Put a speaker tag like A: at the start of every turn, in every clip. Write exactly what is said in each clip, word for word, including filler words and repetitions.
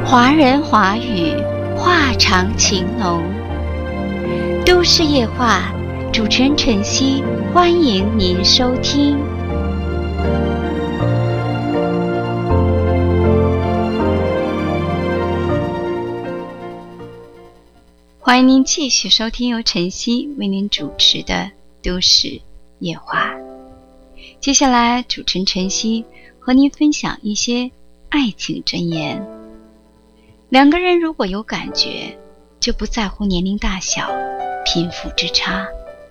A: 华人华语，话长情浓。都市夜话，主持人晨曦，欢迎您收听。欢迎您继续收听由晨曦为您主持的都市夜话。接下来，主持人晨曦和您分享一些爱情箴言。两个人如果有感觉，就不在乎年龄大小、贫富之差。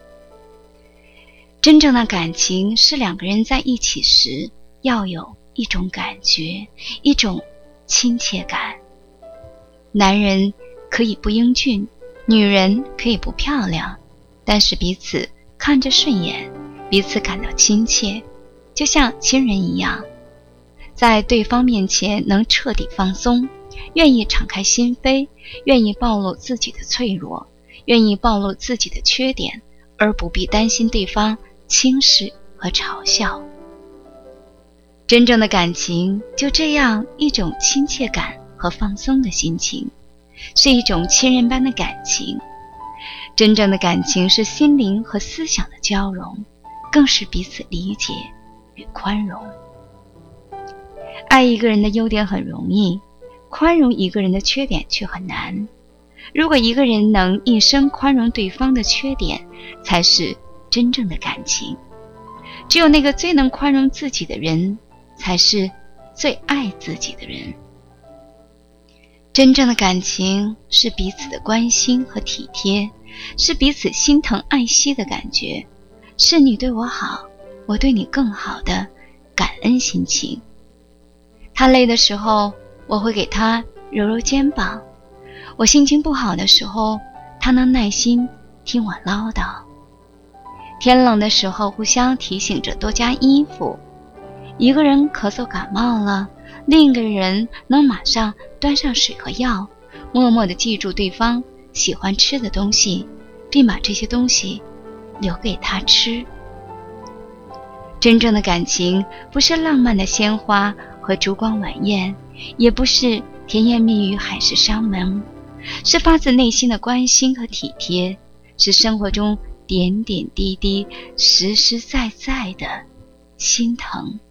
A: 真正的感情是两个人在一起时要有一种感觉，一种亲切感。男人可以不英俊，女人可以不漂亮，但是彼此看着顺眼，彼此感到亲切，就像亲人一样，在对方面前能彻底放松，愿意敞开心扉，愿意暴露自己的脆弱，愿意暴露自己的缺点，而不必担心对方轻视和嘲笑。真正的感情就这样一种亲切感和放松的心情，是一种亲人般的感情。真正的感情是心灵和思想的交融，更是彼此理解与宽容。爱一个人的优点很容易，宽容一个人的缺点却很难。如果一个人能一生宽容对方的缺点，才是真正的感情。只有那个最能宽容自己的人，才是最爱自己的人。真正的感情是彼此的关心和体贴，是彼此心疼爱惜的感觉，是你对我好，我对你更好的感恩心情。他累的时候，我会给他揉揉肩膀；我心情不好的时候，他能耐心听我唠叨。天冷的时候，互相提醒着多加衣服。一个人咳嗽感冒了，另一个人能马上端上水和药，默默地记住对方喜欢吃的东西，并把这些东西留给他吃。真正的感情不是浪漫的鲜花和烛光晚宴，也不是甜言蜜语海誓山盟，是发自内心的关心和体贴，是生活中点点滴滴实实在在的心疼。